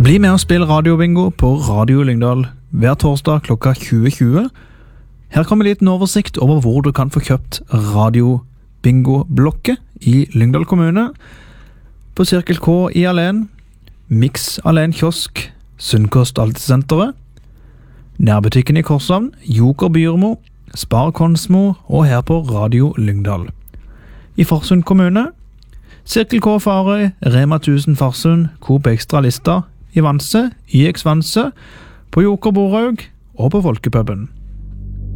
Bli med og spill radiobingo på Radio Lyngdal hver torsdag klokka 20.20. Her kommer en liten oversikt over hvor du kan få kjøpt radiobingo-blokket i Lyngdal kommune. På Cirkel K i Alen, Mix Alen Kiosk, Sunnkost Altesenteret, Nærbutikken i Korshavn, Joker Byrmo, Spar Konsmo og her på Radio Lyngdal. I Farsund kommune, Cirkel K Farøy, Rema 1000 Farsund, Coop Extra Lista, i Vanse, YX Vanse, på Joker Borhaug og på Folkepuben.